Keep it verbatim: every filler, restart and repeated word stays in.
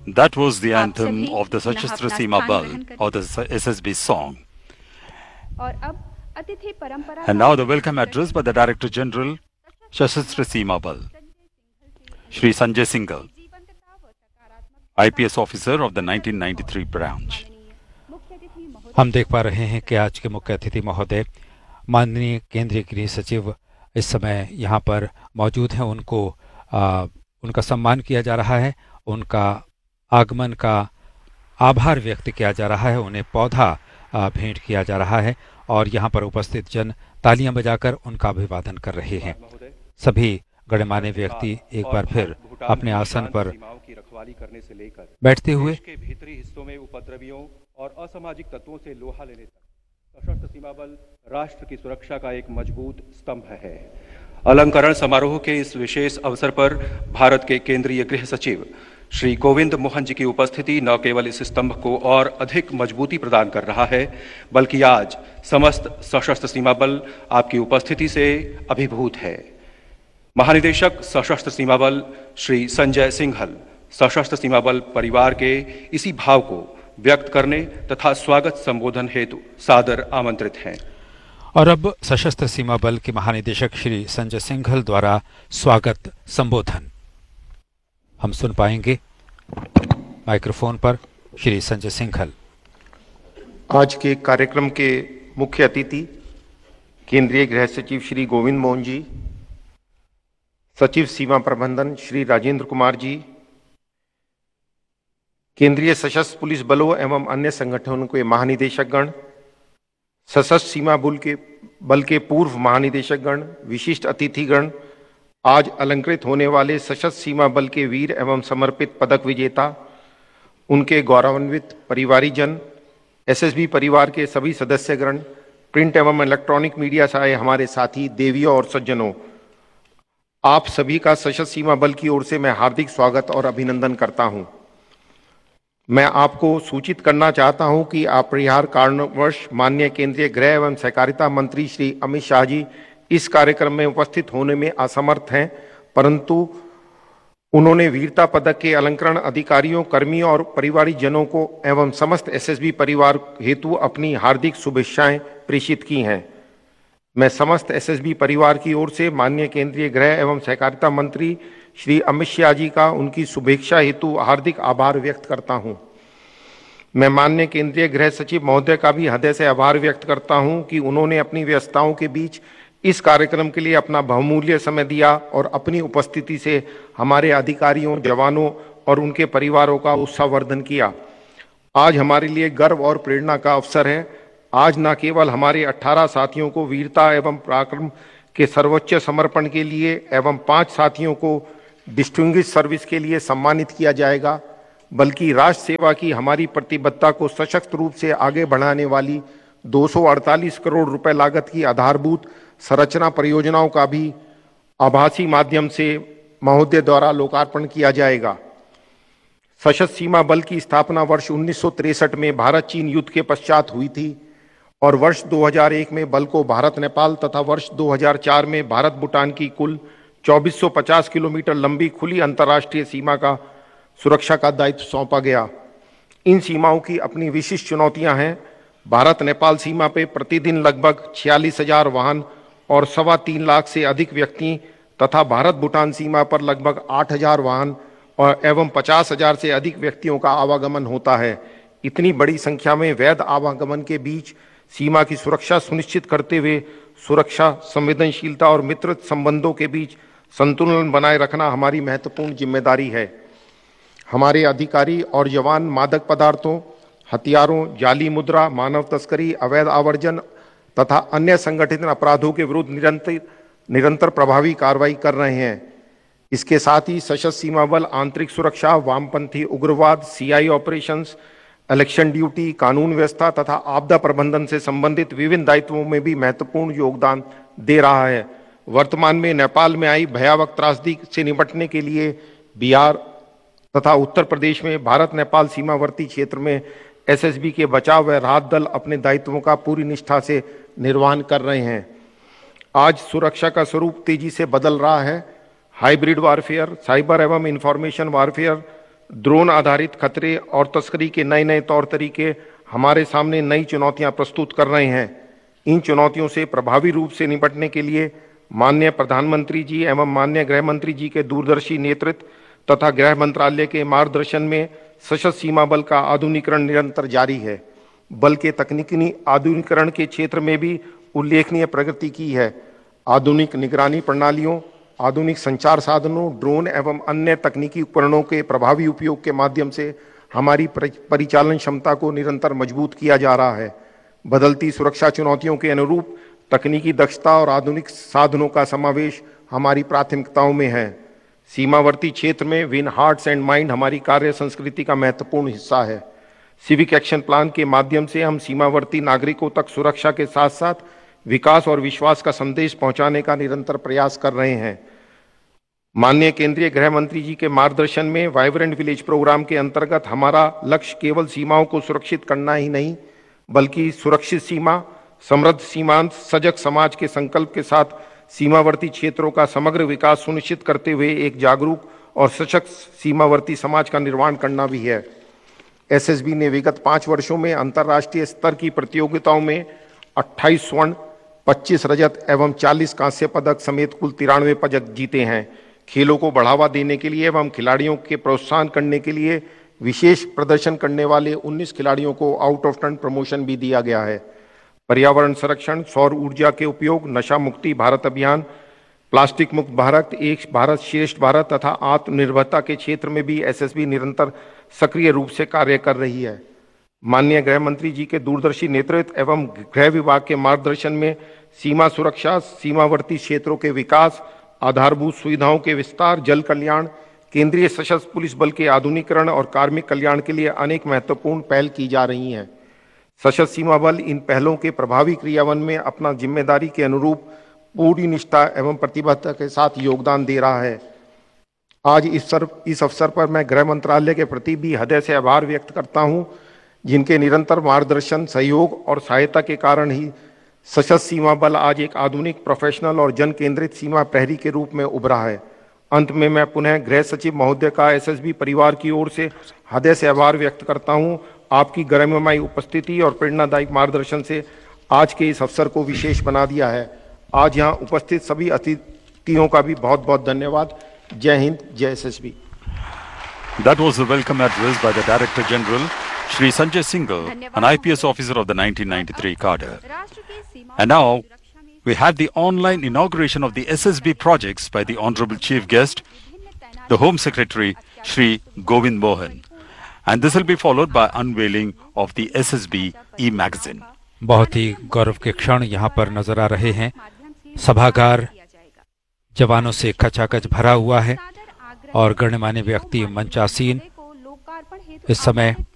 That was the आप anthem सभी of the यहाँ Sashastra अपना Seema स्थान Bal, ग्रहण करें or the S S B song. और अब अतिथि परंपरा And का now the निर्वहन welcome address by करने the Director General, Sashastra Seema Bal, Shri Sanjay Singhal, जीवंतता व सकारात्मक I P S officer of the nineteen ninety-three branch. माननीय मुख्य अतिथि महोदय हम देख पा रहे हैं कि आज के मुख्य अतिथि महोदय माननीय केंद्रीय गृह सचिव इस समय यहाँ पर मौजूद हैं। उनको आ, उनका सम्मान किया जा रहा है, उनका आगमन का आभार व्यक्त किया जा रहा है, उन्हें पौधा आ, भेंट किया जा रहा है और यहाँ पर उपस्थित जन तालियां बजाकर उनका अभिवादन कर रहे हैं। सभी गणमान्य व्यक्ति एक बार फिर अपने आसन पर की रखवाली करने से लेकर बैठते हुए देश के भीतरी हिस्सों में उपद्रवियों और असामाजिक तत्वों से लोहा लेने तक सशस्त्र सीमा बल राष्ट्र की सुरक्षा का एक मजबूत स्तंभ है। अलंकरण समारोह के इस विशेष अवसर पर भारत के केंद्रीय गृह सचिव श्री गोविंद मोहन जी की उपस्थिति न केवल इस स्तंभ को और अधिक मजबूती प्रदान कर रहा है, बल्कि आज समस्त सशस्त्र सीमा बल आपकी उपस्थिति से अभिभूत है। महानिदेशक सशस्त्र सीमा बल श्री संजय सिंघल सशस्त्र सीमा बल परिवार के इसी भाव को व्यक्त करने तथा स्वागत संबोधन हेतु सादर आमंत्रित हैं। और अब सशस्त्र सीमा बल के महानिदेशक श्री संजय सिंघल द्वारा स्वागत संबोधन हम सुन पाएंगे। माइक्रोफोन पर श्री संजय सिंघल। आज के कार्यक्रम के मुख्य अतिथि केंद्रीय गृह सचिव श्री गोविंद मोहन जी, सचिव सीमा प्रबंधन श्री राजेंद्र कुमार जी, केंद्रीय सशस्त्र पुलिस बलों एवं अन्य संगठनों के महानिदेशक गण, सशस्त्र सीमा बल के बल के पूर्व महानिदेशक गण, विशिष्ट अतिथिगण, आज अलंकृत होने वाले सशस्त्र सीमा बल के वीर एवं समर्पित पदक विजेता, उनके गौरवान्वित परिवारीजन, एसएसबी परिवार के सभी सदस्यगण, प्रिंट एवं इलेक्ट्रॉनिक मीडिया से आए हमारे साथी, देवियों और सज्जनों, आप सभी का सशस्त्र सीमा बल की ओर से मैं हार्दिक स्वागत और अभिनंदन करता हूं। मैं आपको सूचित करना चाहता हूं कि अपरिहार कारणवश माननीय केंद्रीय गृह एवं सहकारिता मंत्री श्री अमित शाह जी इस कार्यक्रम में उपस्थित होने में असमर्थ हैं, परंतु उन्होंने वीरता पदक के अलंकरण अधिकारियों, कर्मियों और परिवारजनों को एवं समस्त एसएसबी परिवार हेतु अपनी हार्दिक शुभेच्छाएं प्रेषित की हैं। मैं समस्त एसएसबी परिवार की ओर से माननीय केंद्रीय गृह एवं सहकारिता मंत्री श्री अमित शाह जी का उनकी शुभेच्छा हेतु हार्दिक आभार व्यक्त करता हूं। मैं माननीय केंद्रीय गृह सचिव महोदय का भी हृदय से आभार व्यक्त करता हूं कि उन्होंने अपनी व्यस्तताओं के बीच इस कार्यक्रम के लिए अपना बहुमूल्य समय दिया और अपनी उपस्थिति से हमारे अधिकारियों, जवानों और उनके परिवारों का उत्साहवर्धन किया। आज हमारे लिए गर्व और प्रेरणा का अवसर है। आज न केवल हमारे अठारह साथियों को वीरता एवं पराक्रम के सर्वोच्च समर्पण के लिए एवं पांच साथियों को डिस्टिंग्विश सर्विस के लिए सम्मानित किया जाएगा, बल्कि राष्ट्र सेवा की हमारी प्रतिबद्धता को सशक्त रूप से आगे बढ़ाने वाली दो सौ अड़तालीस करोड़ रुपए लागत की आधारभूत संरचना परियोजनाओं का भी आभासी माध्यम से महोदय द्वारा लोकार्पण किया जाएगा। सशस्त्र सीमा बल की स्थापना वर्ष उन्नीस सौ तिरसठ में भारत चीन युद्ध के पश्चात हुई थी और वर्ष दो हज़ार एक में बल को भारत नेपाल तथा वर्ष दो हज़ार चार में भारत भूटान की कुल चौबीस सौ पचास किलोमीटर लंबी खुली अंतर्राष्ट्रीय सीमा का सुरक्षा का दायित्व सौंपा गया। इन सीमाओं की अपनी विशिष्ट चुनौतियां हैं। भारत नेपाल सीमा पे प्रतिदिन लगभग छियालीस हजार वाहन और सवा तीन लाख से अधिक व्यक्ति तथा भारत भूटान सीमा पर लगभग आठ हजार वाहन और एवं पचास हजार से अधिक व्यक्तियों का आवागमन होता है। इतनी बड़ी संख्या में वैध आवागमन के बीच सीमा की सुरक्षा सुनिश्चित करते हुए सुरक्षा, संवेदनशीलता और मित्र संबंधों के बीच संतुलन बनाए रखना हमारी महत्वपूर्ण जिम्मेदारी है। हमारे अधिकारी और जवान मादक पदार्थों, हथियारों, जाली मुद्रा, मानव तस्करी, अवैध आवर्जन तथा अन्य संगठित अपराधों के विरुद्ध निरंतर निरंतर प्रभावी कार्रवाई कर रहे हैं। इसके साथ ही सशस्त्र सीमा बल आंतरिक सुरक्षा, वामपंथी उग्रवाद, सीआई ऑपरेशंस, इलेक्शन ड्यूटी, कानून व्यवस्था तथा आपदा प्रबंधन से संबंधित विभिन्न दायित्वों में भी महत्वपूर्ण योगदान दे रहा है। वर्तमान में नेपाल में आई भयावह त्रासदी से निपटने के लिए बिहार तथा उत्तर प्रदेश में भारत नेपाल सीमावर्ती क्षेत्र में एसएसबी के बचाव व राहत दल अपने दायित्वों का पूरी निष्ठा से निर्वहन कर रहे हैं। आज सुरक्षा का स्वरूप तेजी से बदल रहा है। हाइब्रिड वारफेयर, साइबर एवं इंफॉर्मेशन वारफेयर, ड्रोन आधारित खतरे और तस्करी के नए नए तौर तरीके हमारे सामने नई चुनौतियां प्रस्तुत कर रहे हैं। इन चुनौतियों से प्रभावी रूप से निपटने के लिए माननीय प्रधानमंत्री जी एवं माननीय गृह मंत्री जी के दूरदर्शी नेतृत्व तथा गृह मंत्रालय के मार्गदर्शन में सशस्त्र सीमा बल का आधुनिकीकरण निरंतर जारी है। बल के तकनीकी आधुनिकीकरण के क्षेत्र में भी उल्लेखनीय प्रगति की है। आधुनिक निगरानी प्रणालियों, आधुनिक संचार साधनों, ड्रोन एवं अन्य तकनीकी उपकरणों के प्रभावी उपयोग के माध्यम से हमारी परिचालन क्षमता को निरंतर मजबूत किया जा रहा है। बदलती सुरक्षा चुनौतियों के अनुरूप तकनीकी दक्षता और आधुनिक साधनों का समावेश हमारी प्राथमिकताओं में है। सीमावर्ती क्षेत्र में विन हार्ट्स एंड माइंड हमारी कार्य संस्कृति का महत्वपूर्ण हिस्सा है। सिविक एक्शन प्लान के माध्यम से हम सीमावर्ती नागरिकों तक सुरक्षा के साथ साथ विकास और विश्वास का संदेश पहुंचाने का निरंतर प्रयास कर रहे हैं। माननीय केंद्रीय गृह मंत्री जी के मार्गदर्शन में वाइब्रेंट विलेज प्रोग्राम के अंतर्गत हमारा लक्ष्य केवल सीमाओं को सुरक्षित करना ही नहीं, बल्कि सुरक्षित सीमा, समृद्ध सीमांत, सजग समाज के संकल्प के साथ सीमावर्ती क्षेत्रों का समग्र विकास सुनिश्चित करते हुए एक जागरूक और सशक्त सीमावर्ती समाज का निर्माण करना भी है। एसएसबी ने विगत पांच वर्षों में अंतर्राष्ट्रीय स्तर की प्रतियोगिताओं में अट्ठाईस स्वर्ण, पच्चीस रजत एवं चालीस कांस्य पदक समेत कुल तिरानवे पदक जीते हैं। खेलों को बढ़ावा देने के लिए एवं खिलाड़ियों के प्रोत्साहन करने के लिए विशेष प्रदर्शन करने वाले उन्नीस खिलाड़ियों को आउट ऑफ टर्न प्रमोशन भी दिया गया है। पर्यावरण संरक्षण, सौर ऊर्जा के उपयोग, नशा मुक्ति भारत अभियान, प्लास्टिक मुक्त भारत, एक भारत श्रेष्ठ भारत तथा आत्मनिर्भरता के क्षेत्र में भी एसएसबी निरंतर सक्रिय रूप से कार्य कर रही है। माननीय गृह मंत्री जी के दूरदर्शी नेतृत्व एवं गृह विभाग के मार्गदर्शन में सीमा सुरक्षा, सीमावर्ती क्षेत्रों के विकास, आधारभूत सुविधाओं के विस्तार, जल कल्याण, केंद्रीय सशस्त्र पुलिस बल के आधुनिकीकरण और कार्मिक कल्याण के लिए अनेक महत्वपूर्ण पहल की जा रही हैं। सशस्त्र सीमा बल इन पहलों के प्रभावी क्रियान्वयन में अपना जिम्मेदारी के अनुरूप पूरी निष्ठा एवं प्रतिबद्धता के साथ योगदान दे रहा है। आज इस सर, इस अवसर पर मैं गृह मंत्रालय के प्रति भी हृदय से आभार व्यक्त करता हूं, जिनके निरंतर मार्गदर्शन, सहयोग और सहायता के कारण ही सशस्त्र सीमा बल आज एक आधुनिक, प्रोफेशनल और जन केंद्रित सीमा प्रहरी के रूप में उभरा है। अंत में मैं पुनः गृह सचिव महोदय का एसएसबी परिवार की ओर से हृदय से आभार व्यक्त करता हूं। आपकी गरिमामयी उपस्थिति और प्रेरणादायक मार्गदर्शन से आज के इस अवसर को विशेष बना दिया है। आज यहाँ उपस्थित सभी अतिथियों का भी बहुत बहुत धन्यवाद। जय हिंद, जय SSB. That was the welcome address by the Director General, Shri Sanjay Singhal, an I P S officer of the nineteen ninety-three cadre. And now, we have the online inauguration of the S S B projects by the Honorable Chief Guest, the Home Secretary, Shri Govind Mohan. And this will be followed by unveiling of the S S B e-magazine. बहुत ही गौरव के क्षण यहाँ पर नजर आ रहे हैं। सभागार जवानों से खचाखच भरा हुआ है और गणमान्य व्यक्ति मंचासीन इस समय